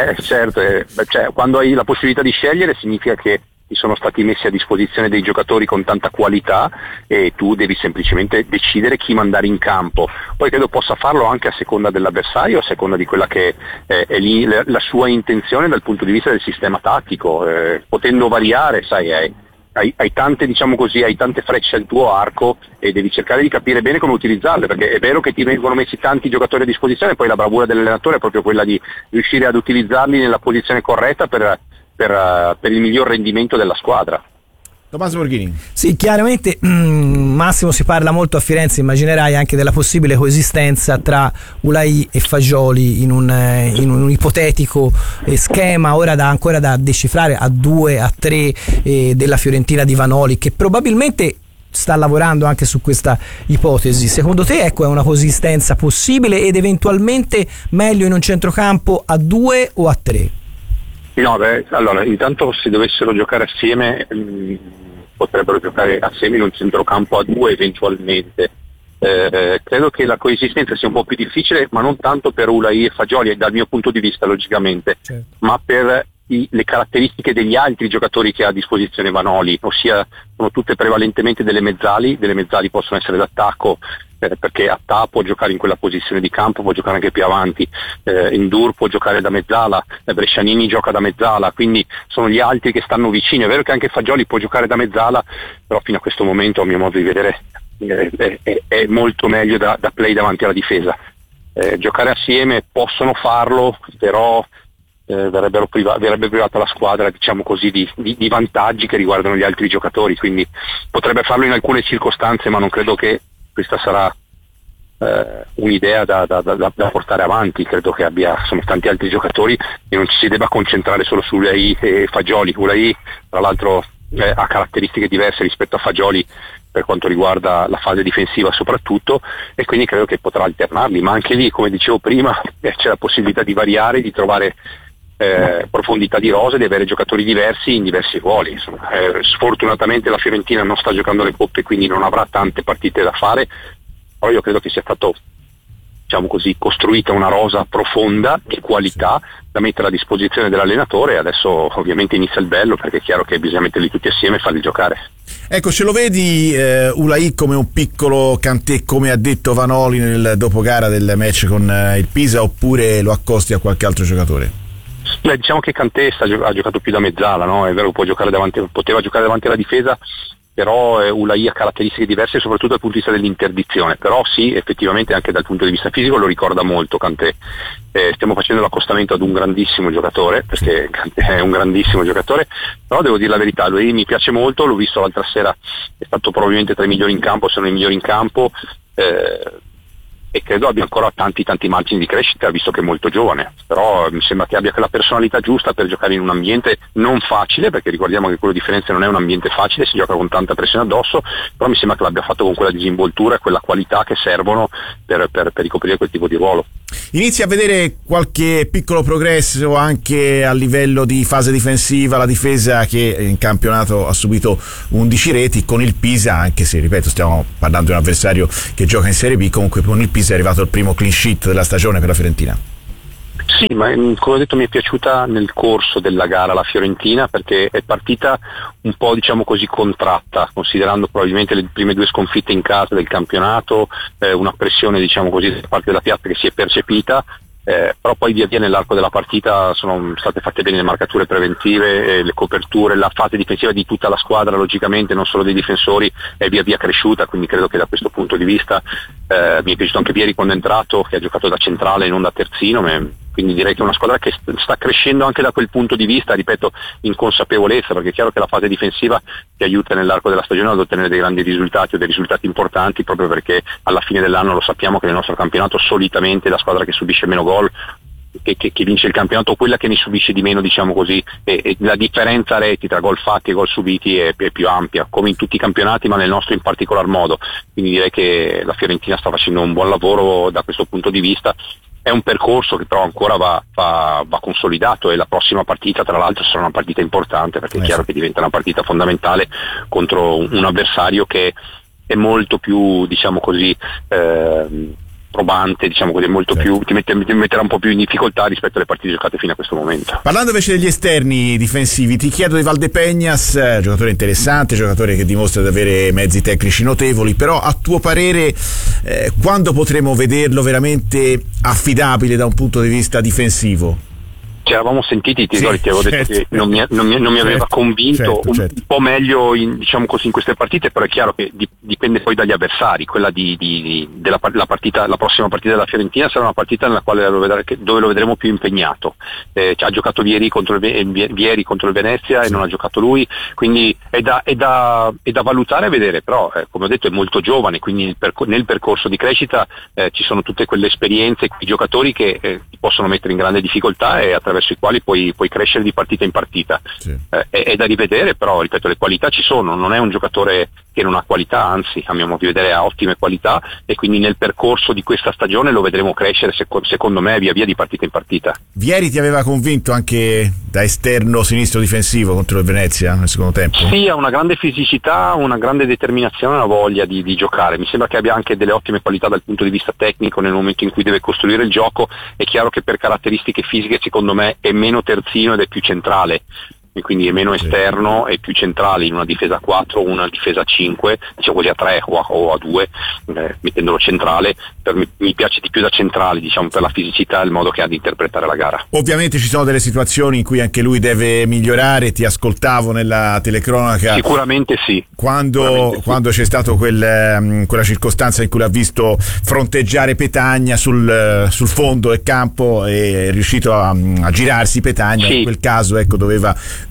Cioè, quando hai la possibilità di scegliere significa che ti sono stati messi a disposizione dei giocatori con tanta qualità e tu devi semplicemente decidere chi mandare in campo. Poi credo possa farlo anche a seconda dell'avversario, a seconda di quella che è lì la sua intenzione dal punto di vista del sistema tattico, potendo variare, sai, hai tante, diciamo così, hai tante frecce al tuo arco e devi cercare di capire bene come utilizzarle, perché è vero che ti vengono messi tanti giocatori a disposizione, poi la bravura dell'allenatore è proprio quella di riuscire ad utilizzarli nella posizione corretta per il miglior rendimento della squadra. Tommaso Borghini. Sì, chiaramente Massimo, si parla molto a Firenze, immaginerai, anche della possibile coesistenza tra Ulai e Fagioli in un ipotetico schema ora ancora da decifrare a 2 a 3 della Fiorentina di Vanoli, che probabilmente sta lavorando anche su questa ipotesi. Secondo te, ecco, è una coesistenza possibile ed eventualmente meglio in un centrocampo a 2 o a 3? No, allora, intanto se dovessero giocare assieme potrebbero giocare assieme in un centrocampo a 2 eventualmente. Credo che la coesistenza sia un po' più difficile, ma non tanto per Ulai e Fagioli, dal mio punto di vista logicamente, certo, ma per le caratteristiche degli altri giocatori che ha a disposizione Vanoli, ossia sono tutte prevalentemente delle mezzali possono essere d'attacco, perché Attà può giocare in quella posizione di campo, può giocare anche più avanti, Ndur può giocare da mezzala, Brescianini gioca da mezzala, quindi sono gli altri che stanno vicini. È vero che anche Fagioli può giocare da mezzala, però fino a questo momento, a mio modo di vedere, è molto meglio da play davanti alla difesa. Giocare assieme possono farlo, però verrebbe privata la squadra, diciamo così, di vantaggi che riguardano gli altri giocatori, quindi potrebbe farlo in alcune circostanze, ma non credo che questa sarà un'idea da portare avanti. Credo che sono tanti altri giocatori e non ci si debba concentrare solo su Ulai e Fagioli. Ulai, tra l'altro, ha caratteristiche diverse rispetto a Fagioli per quanto riguarda la fase difensiva soprattutto, e quindi credo che potrà alternarli, ma anche lì, come dicevo prima, c'è la possibilità di variare, di trovare profondità di rosa, di avere giocatori diversi in diversi ruoli. Sfortunatamente la Fiorentina non sta giocando le coppe, quindi non avrà tante partite da fare, però io credo che sia stato, diciamo così, costruita una rosa profonda di qualità da mettere a disposizione dell'allenatore, e adesso ovviamente inizia il bello, perché è chiaro che bisogna metterli tutti assieme e farli giocare. Ecco, ce lo vedi Ulai come un piccolo Kanté, come ha detto Vanoli nel dopogara del match con il Pisa, oppure lo accosti a qualche altro giocatore? Diciamo che Kanté ha giocato più da mezzala, no? È vero che poteva giocare davanti alla difesa, però Ulaì ha caratteristiche diverse soprattutto dal punto di vista dell'interdizione, però sì, effettivamente anche dal punto di vista fisico lo ricorda molto Kanté. Stiamo facendo l'accostamento ad un grandissimo giocatore, perché Kanté è un grandissimo giocatore, però devo dire la verità, lui mi piace molto, l'ho visto l'altra sera, è stato probabilmente tra i migliori in campo, se non i migliori in campo, e credo abbia ancora tanti margini di crescita, visto che è molto giovane, però mi sembra che abbia quella personalità giusta per giocare in un ambiente non facile, perché ricordiamo che quello di Firenze non è un ambiente facile, si gioca con tanta pressione addosso, però mi sembra che l'abbia fatto con quella disinvoltura e quella qualità che servono per ricoprire quel tipo di ruolo. Inizia a vedere qualche piccolo progresso anche a livello di fase difensiva, la difesa che in campionato ha subito 11 reti, con il Pisa, anche se ripeto stiamo parlando di un avversario che gioca in Serie B, comunque con il Pisa è arrivato il primo clean sheet della stagione per la Fiorentina. Sì, ma come ho detto mi è piaciuta nel corso della gara la Fiorentina, perché è partita un po' diciamo così contratta, considerando probabilmente le prime 2 sconfitte in casa del campionato, una pressione diciamo così da parte della piazza che si è percepita, però poi via via nell'arco della partita sono state fatte bene le marcature preventive, le coperture, la fase difensiva di tutta la squadra logicamente, non solo dei difensori, è via via cresciuta, quindi credo che da questo punto di vista mi è piaciuto anche Vieri quando è entrato, che ha giocato da centrale e non da terzino, quindi direi che è una squadra che sta crescendo anche da quel punto di vista, ripeto, in consapevolezza, perché è chiaro che la fase difensiva ti aiuta nell'arco della stagione ad ottenere dei grandi risultati o dei risultati importanti, proprio perché alla fine dell'anno lo sappiamo che nel nostro campionato solitamente la squadra che subisce meno gol, che vince il campionato, quella che ne subisce di meno, diciamo così, e la differenza reti tra gol fatti e gol subiti è più ampia, come in tutti i campionati, ma nel nostro in particolar modo. Quindi direi che la Fiorentina sta facendo un buon lavoro da questo punto di vista. È un percorso che però ancora va consolidato, e la prossima partita tra l'altro sarà una partita importante, perché è chiaro che diventa una partita fondamentale contro un avversario che è molto più, diciamo così, probante, diciamo così, molto più, ti metterà un po' più in difficoltà rispetto alle partite giocate fino a questo momento. Parlando invece degli esterni difensivi, ti chiedo di Valdepeñas, giocatore interessante, giocatore che dimostra di avere mezzi tecnici notevoli, però a tuo parere quando potremo vederlo veramente affidabile da un punto di vista difensivo? Ci eravamo sentiti, ti avevo detto che non mi aveva convinto, un po' meglio diciamo così in queste partite, però è chiaro che dipende poi dagli avversari. Quella la prossima partita della Fiorentina sarà una partita nella quale dove lo vedremo più impegnato. Ha giocato Vieri contro il Venezia e non ha giocato lui, quindi è da valutare e vedere, però come ho detto è molto giovane, quindi nel percorso di crescita ci sono tutte quelle esperienze, quei giocatori che ti possono mettere in grande difficoltà e attraverso i quali puoi crescere di partita in partita. Sì. È da rivedere, però ripeto, le qualità ci sono, non è un giocatore che non ha qualità, anzi a mio modo di vedere ha ottime qualità, e quindi nel percorso di questa stagione lo vedremo crescere secondo me via via di partita in partita. Vieri ti aveva convinto anche da esterno sinistro difensivo contro il Venezia nel secondo tempo? Sì, ha una grande fisicità, una grande determinazione, una voglia di giocare. Mi sembra che abbia anche delle ottime qualità dal punto di vista tecnico nel momento in cui deve costruire il gioco. È chiaro che per caratteristiche fisiche secondo me è meno terzino ed è più centrale, e quindi è meno esterno e più centrale in una difesa 4 o una difesa 5, diciamo così a 3 o a 2, mettendolo centrale. Mi piace di più da centrale, diciamo, per la fisicità e il modo che ha di interpretare la gara. Ovviamente ci sono delle situazioni in cui anche lui deve migliorare, ti ascoltavo nella telecronaca. Sicuramente sì. Quando c'è stato quella circostanza in cui l'ha visto fronteggiare Petagna sul fondo del campo e è riuscito a girarsi Petagna, in quel caso ecco doveva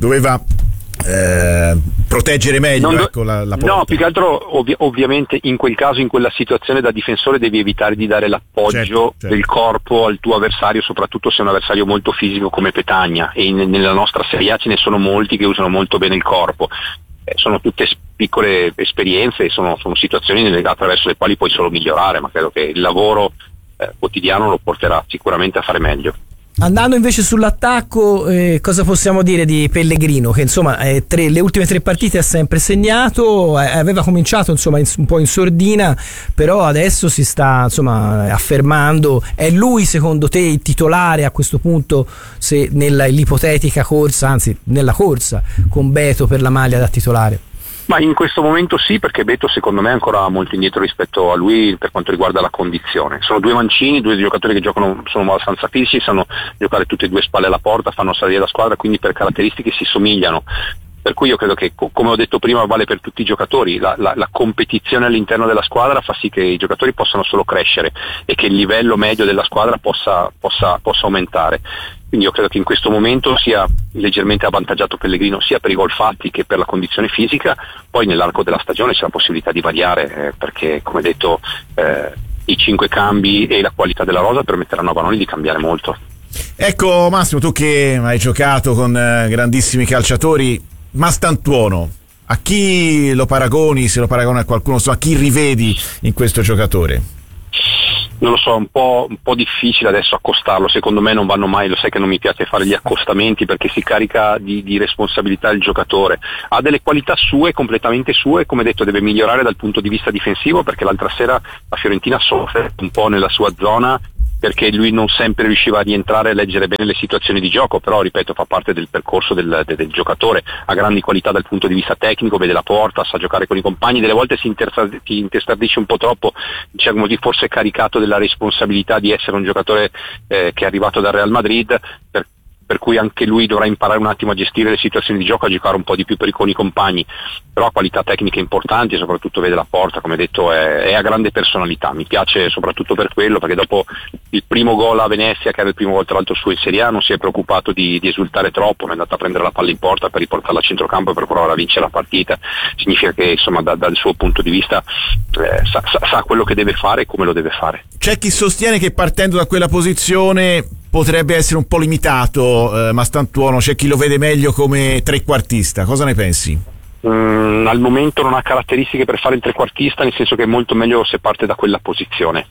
proteggere meglio la porta. No, più che altro ovviamente in quel caso, in quella situazione da difensore devi evitare di dare l'appoggio del corpo al tuo avversario, soprattutto se è un avversario molto fisico come Petagna, e nella nostra Serie A ce ne sono molti che usano molto bene il corpo. Sono tutte piccole esperienze, sono situazioni attraverso le quali puoi solo migliorare, ma credo che il lavoro quotidiano lo porterà sicuramente a fare meglio. Andando invece sull'attacco, cosa possiamo dire di Pellegrino, che insomma le ultime 3 partite ha sempre segnato, aveva cominciato insomma un po' in sordina, però adesso si sta insomma affermando. È lui secondo te il titolare a questo punto, se nell'ipotetica corsa, anzi nella corsa con Beto per la maglia da titolare? Ma in questo momento sì, perché Beto secondo me è ancora molto indietro rispetto a lui per quanto riguarda la condizione. Sono 2 mancini, 2 giocatori che giocano, sono abbastanza fisici, sanno giocare tutte e 2 spalle alla porta, fanno salire la squadra, quindi per caratteristiche si somigliano. Per cui io credo che, come ho detto prima, vale per tutti i giocatori, la competizione all'interno della squadra fa sì che i giocatori possano solo crescere e che il livello medio della squadra possa aumentare. Quindi io credo che in questo momento sia leggermente avvantaggiato Pellegrino sia per i gol fatti che per la condizione fisica. Poi nell'arco della stagione c'è la possibilità di variare, perché come detto i 5 cambi e la qualità della rosa permetteranno a Vanoli di cambiare molto. Ecco Massimo, tu che hai giocato con grandissimi calciatori, Mastantuono, a chi lo paragoni? Se lo paragoni a qualcuno, a chi rivedi in questo giocatore? Non lo so, è un po' difficile adesso accostarlo, secondo me non vanno mai, lo sai che non mi piace fare gli accostamenti perché si carica di responsabilità il giocatore, ha delle qualità sue, completamente sue, come detto deve migliorare dal punto di vista difensivo, perché l'altra sera la Fiorentina soffre un po' nella sua zona perché lui non sempre riusciva a rientrare e leggere bene le situazioni di gioco, però ripeto fa parte del percorso del giocatore, ha grandi qualità dal punto di vista tecnico, vede la porta, sa giocare con i compagni, delle volte si intestardisce un po' troppo, diciamo di forse caricato della responsabilità di essere un giocatore che è arrivato dal Real Madrid, per cui anche lui dovrà imparare un attimo a gestire le situazioni di gioco, a giocare un po' di più con i compagni, però ha qualità tecniche importanti e soprattutto vede la porta, come detto è a grande personalità, mi piace soprattutto per quello, perché dopo il primo gol a Venezia, che era il primo gol tra l'altro suo in Serie A, non si è preoccupato di esultare troppo, è andato a prendere la palla in porta per riportarla a centrocampo e per provare a vincere la partita. Significa che insomma dal suo punto di vista sa quello che deve fare e come lo deve fare. C'è chi sostiene che partendo da quella posizione potrebbe essere un po' limitato Mastantuono, c'è chi lo vede meglio come trequartista, cosa ne pensi? Al momento non ha caratteristiche per fare il trequartista, nel senso che è molto meglio se parte da quella posizione,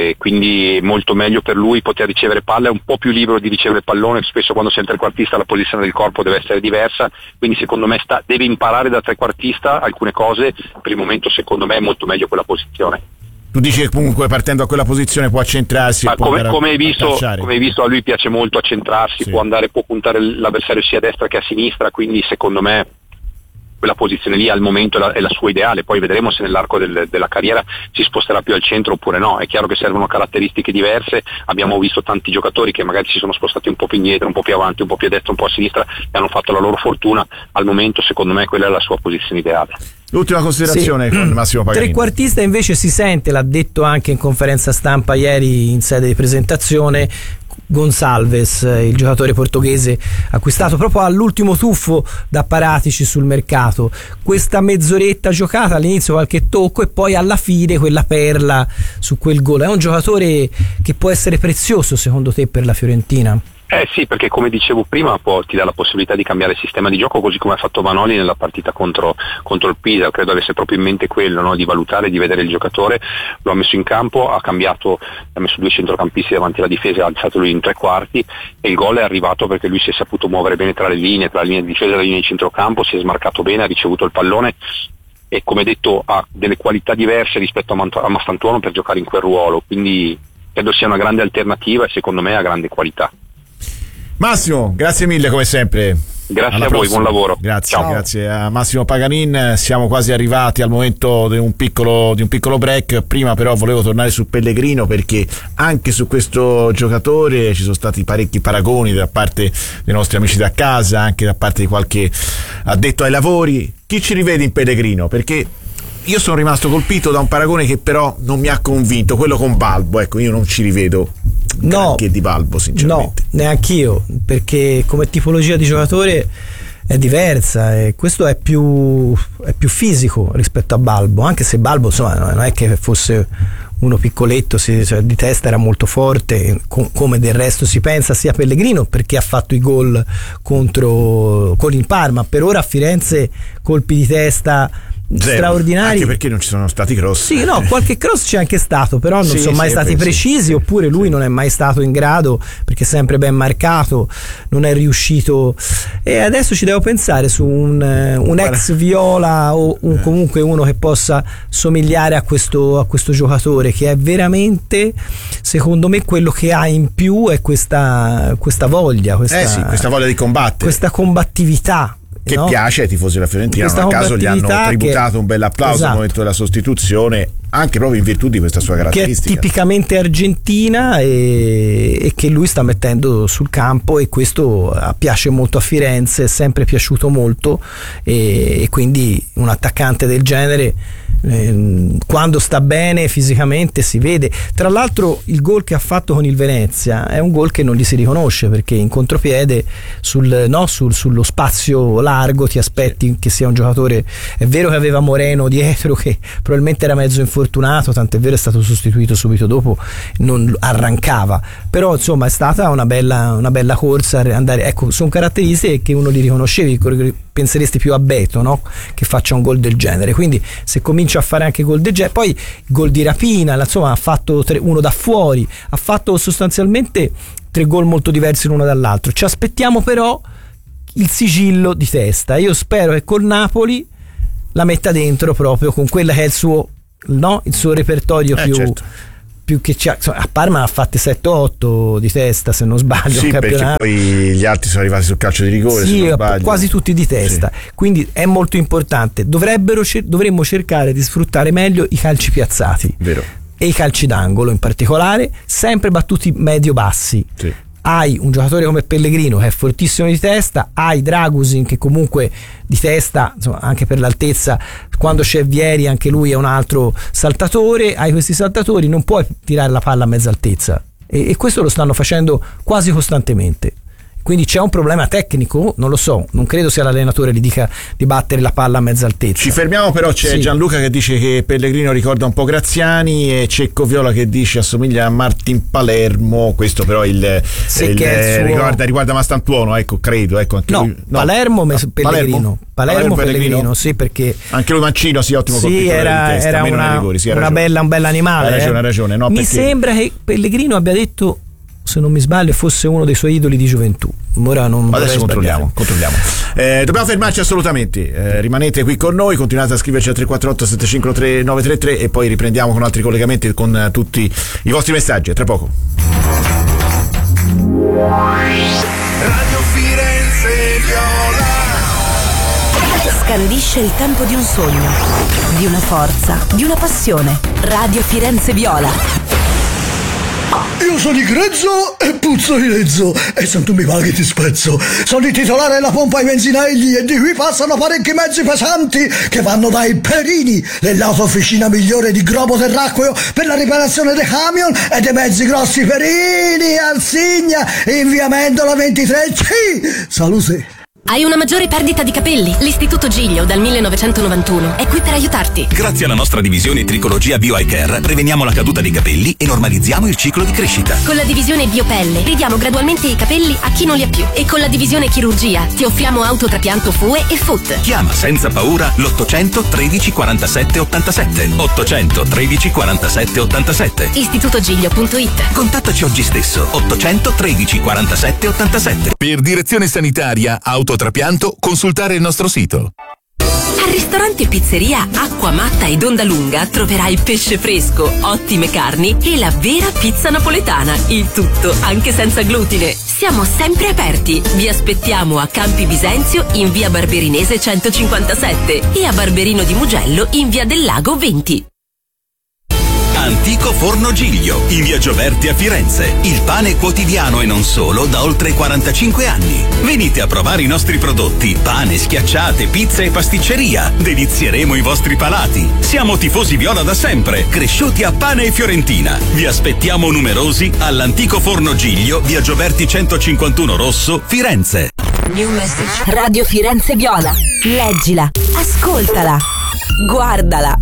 quindi molto meglio per lui poter ricevere palla, è un po' più libero di ricevere pallone, spesso quando sei un trequartista la posizione del corpo deve essere diversa, quindi secondo me deve imparare da trequartista alcune cose, per il momento secondo me è molto meglio quella posizione. Tu dici che comunque partendo da quella posizione può accentrarsi. Ma come hai visto a lui piace molto accentrarsi, sì. può puntare l'avversario sia a destra che a sinistra, quindi secondo me quella posizione lì al momento è la sua ideale, poi vedremo se nell'arco della carriera si sposterà più al centro oppure no. È chiaro che servono caratteristiche diverse, abbiamo visto tanti giocatori che magari si sono spostati un po' più indietro, un po' più avanti, un po' più a destra, un po' a sinistra e hanno fatto la loro fortuna, al momento secondo me quella è la sua posizione ideale. L'ultima considerazione con Massimo Paganini. Trequartista invece si sente, l'ha detto anche in conferenza stampa ieri in sede di presentazione, Gonçalves, il giocatore portoghese acquistato proprio all'ultimo tuffo da Paratici sul mercato. Questa mezz'oretta giocata, all'inizio qualche tocco e poi alla fine quella perla su quel gol. È un giocatore che può essere prezioso secondo te per la Fiorentina? Sì, perché come dicevo prima ti dà la possibilità di cambiare il sistema di gioco, così come ha fatto Vanoli nella partita contro il Pisa. Credo avesse proprio in mente quello, no? Di valutare, di vedere il giocatore, lo ha messo in campo, ha messo 2 centrocampisti davanti alla difesa, ha alzato lui in 3 quarti e il gol è arrivato perché lui si è saputo muovere bene tra le linee di difesa e la linea di centrocampo, si è smarcato bene, ha ricevuto il pallone e come detto ha delle qualità diverse rispetto a Mastantuono per giocare in quel ruolo, quindi credo sia una grande alternativa e secondo me ha grande qualità. Massimo, grazie mille come sempre. Grazie a voi, buon lavoro. Grazie, grazie a Massimo Paganin. Siamo quasi arrivati al momento di un piccolo break. Prima però volevo tornare su Pellegrino, perché anche su questo giocatore ci sono stati parecchi paragoni da parte dei nostri amici da casa, anche da parte di qualche addetto ai lavori. Chi ci rivede in Pellegrino? Perché io sono rimasto colpito da un paragone che però non mi ha convinto, quello con Balbo. Ecco, io non ci rivedo anche di Balbo, sinceramente. No, neanch'io, perché come tipologia di giocatore è diversa e questo è più fisico rispetto a Balbo, anche se Balbo insomma non è che fosse uno piccoletto, cioè, di testa era molto forte, come del resto si pensa sia Pellegrino, perché ha fatto i gol con il Parma. Per ora a Firenze colpi di testa straordinari, anche perché non ci sono stati cross. Sì, no, qualche cross c'è anche stato, però non sono mai stati precisi, oppure lui non è mai stato in grado, perché è sempre ben marcato, non è riuscito. E adesso ci devo pensare su un ex Viola o comunque uno che possa somigliare a questo giocatore, che è veramente, secondo me, quello che ha in più è questa voglia, questa voglia di combattere, questa combattività. che piace ai tifosi della Fiorentina. Non a caso gli hanno tributato un bel applauso al momento della sostituzione, anche proprio in virtù di questa sua caratteristica, che è tipicamente argentina e che lui sta mettendo sul campo, e questo piace molto a Firenze, è sempre piaciuto molto, e quindi un attaccante del genere quando sta bene fisicamente si vede. Tra l'altro il gol che ha fatto con il Venezia è un gol che non gli si riconosce, perché in contropiede sullo spazio largo ti aspetti che sia un giocatore. È vero che aveva Moreno dietro che probabilmente era mezzo infortunato, tant'è vero è stato sostituito subito dopo, non arrancava, però insomma è stata una bella corsa andare, ecco, sono caratteristiche che uno li riconoscevi, penseresti più a Beto, no? Che faccia un gol del genere. Quindi se comincia a fare anche gol del genere, poi gol di rapina, insomma ha fatto uno da fuori, ha fatto sostanzialmente 3 gol molto diversi l'uno dall'altro. Ci aspettiamo però il sigillo di Testa. Io spero che col Napoli la metta dentro proprio con quella che è il suo repertorio più che c'ha. A Parma ha fatte 7-8 di Testa, se non sbaglio. Sì, perché poi gli altri sono arrivati sul calcio di rigore, sì, se non sbaglio. Quasi tutti di testa, sì. Quindi è molto importante. Dovremmo cercare di sfruttare meglio i calci piazzati. Vero. E i calci d'angolo in particolare, sempre battuti medio-bassi. Sì. Hai un giocatore come Pellegrino che è fortissimo di testa, hai Dragusin che comunque di testa, insomma, anche per l'altezza, quando c'è Vieri anche lui è un altro saltatore. Hai questi saltatori, non puoi tirare la palla a mezza altezza, e questo lo stanno facendo quasi costantemente. Quindi c'è un problema tecnico, non lo so, non credo sia l'allenatore gli dica di battere la palla a mezza altezza. Ci fermiamo, però c'è Gianluca che dice che Pellegrino ricorda un po' Graziani, e Cecco Viola che dice assomiglia a Martin Palermo. Questo però riguarda Mastantuono, ecco, credo, ecco, anche lui. No, Palermo Pellegrino, sì, perché anche lui Mancino, sì, ottimo colpitore di testa, era un bel animale. Ha ragione, no, mi sembra che Pellegrino abbia detto, se non mi sbaglio, fosse uno dei suoi idoli di gioventù. Ora non adesso controlliamo. Dobbiamo fermarci assolutamente. Rimanete qui con noi, continuate a scriverci al 348 753 933 e poi riprendiamo con altri collegamenti con tutti i vostri messaggi. A tra poco. Radio Firenze Viola scandisce il tempo di un sogno, di una forza, di una passione. Radio Firenze Viola. Io sono il grezzo e puzzo di lezzo, e se tu mi paghi ti spezzo. Sono il titolare della pompa ai benzinelli, e di qui passano parecchi mezzi pesanti che vanno dai Perini, dell'autofficina migliore di globo terracqueo per la riparazione dei camion e dei mezzi grossi. Perini, Arsigna, in via Mendola 23C. Salute. Hai una maggiore perdita di capelli? L'Istituto Giglio dal 1991 è qui per aiutarti. Grazie alla nostra divisione Tricologia Bio Eye Care preveniamo la caduta dei capelli e normalizziamo il ciclo di crescita. Con la divisione Biopelle ridiamo gradualmente i capelli a chi non li ha più, e con la divisione Chirurgia ti offriamo autotrapianto FUE e FUT. Chiama senza paura l'800 13 47 87 800 13 47 87 istitutogiglio.it. Contattaci oggi stesso 800 13 47 87. Per direzione sanitaria autotrapianto consultare il nostro sito. Al ristorante e pizzeria Acqua Matta ed Onda Lunga troverai pesce fresco, ottime carni e la vera pizza napoletana. Il tutto anche senza glutine. Siamo sempre aperti. Vi aspettiamo a Campi Bisenzio in via Barberinese 157 e a Barberino di Mugello in via del Lago 20. Antico Forno Giglio, in via Gioberti a Firenze. Il pane quotidiano e non solo da oltre 45 anni. Venite a provare i nostri prodotti: pane, schiacciate, pizza e pasticceria. Delizieremo i vostri palati. Siamo tifosi viola da sempre, cresciuti a pane e fiorentina. Vi aspettiamo numerosi all'Antico Forno Giglio, via Gioberti 151 Rosso, Firenze. New message. Radio Firenze Viola. Leggila, ascoltala, guardala.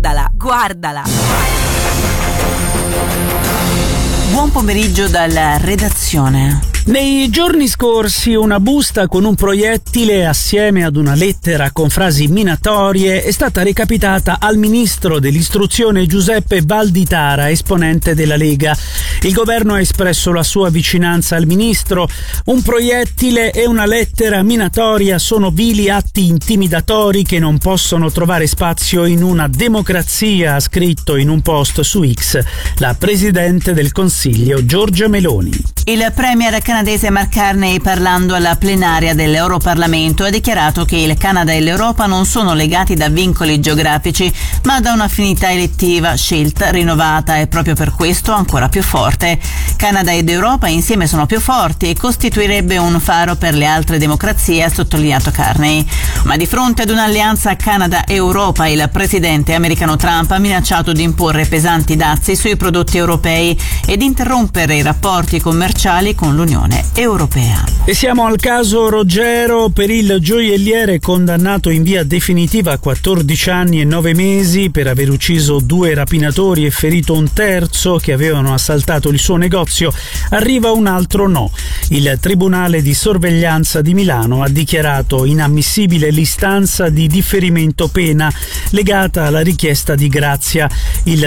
Buon pomeriggio dalla redazione. Nei giorni scorsi una busta con un proiettile assieme ad una lettera con frasi minatorie è stata recapitata al ministro dell'istruzione Giuseppe Valditara, esponente della Lega. Il governo ha espresso la sua vicinanza al ministro. Un proiettile e una lettera minatoria sono vili atti intimidatori che non possono trovare spazio in una democrazia, ha scritto in un post su X la presidente del Consiglio Giorgia Meloni. Il premier canadese Mark Carney, parlando alla plenaria dell'Europarlamento, ha dichiarato che il Canada e l'Europa non sono legati da vincoli geografici, ma da un'affinità elettiva, scelta, rinnovata e proprio per questo ancora più forte. Canada ed Europa insieme sono più forti e costituirebbe un faro per le altre democrazie, ha sottolineato Carney. Ma di fronte ad un'alleanza Canada-Europa, il presidente americano Trump ha minacciato di imporre pesanti dazi sui prodotti europei ed interrompere i rapporti commerciali con l'Unione Europea. E siamo al caso Roggero. Per il gioielliere condannato in via definitiva a 14 anni e 9 mesi per aver ucciso 2 rapinatori e ferito un terzo che avevano assaltato il suo negozio, arriva un altro no. Il Tribunale di Sorveglianza di Milano ha dichiarato inammissibile l'istanza di differimento pena legata alla richiesta di grazia. Il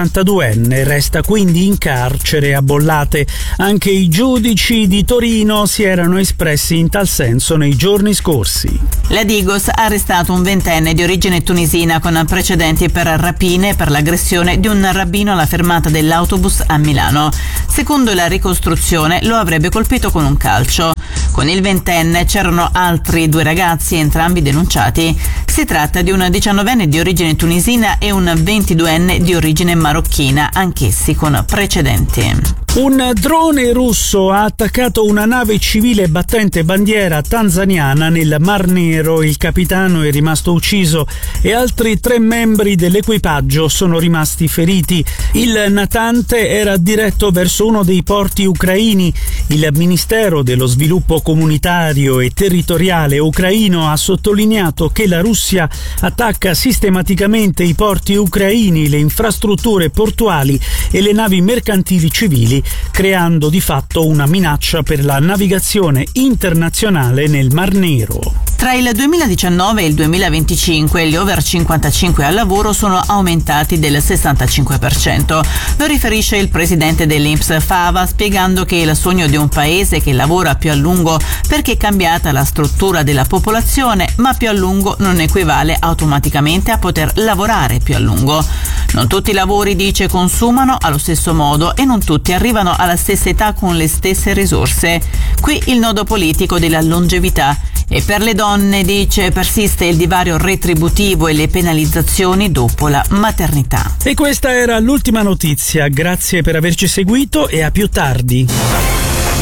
72enne resta quindi in carcere a Bollate. Anche i giudici di Torino si erano espressi in tal senso nei giorni scorsi. La Digos ha arrestato un 20enne di origine tunisina con precedenti per rapine e per l'aggressione di un rabbino alla fermata dell'autobus a Milano. Secondo la ricostruzione lo avrebbe colpito con un calcio. Con il 20enne c'erano altri 2 ragazzi, entrambi denunciati. Si tratta di un 19enne di origine tunisina e un 22enne di origine marocchina, anch'essi con precedenti. Un drone russo ha attaccato una nave civile battente bandiera tanzaniana nel Mar Nero. Il capitano è rimasto ucciso e altri 3 membri dell'equipaggio sono rimasti feriti. Il natante era diretto verso uno dei porti ucraini. Il Ministero dello Sviluppo Comunitario e Territoriale ucraino ha sottolineato che la Russia attacca sistematicamente i porti ucraini, le infrastrutture portuali e le navi mercantili civili, creando di fatto una minaccia per la navigazione internazionale nel Mar Nero. Tra il 2019 e il 2025 gli over 55 al lavoro sono aumentati del 65%. Lo riferisce il presidente dell'INPS Fava, spiegando che il sogno di un paese che lavora più a lungo perché è cambiata la struttura della popolazione, ma più a lungo non equivale automaticamente a poter lavorare più a lungo. Non tutti i lavori, dice, consumano allo stesso modo e non tutti arrivano alla stessa età con le stesse risorse. Qui il nodo politico della longevità. E per le donne, dice, persiste il divario retributivo e le penalizzazioni dopo la maternità. E questa era l'ultima notizia. Grazie per averci seguito e a più tardi.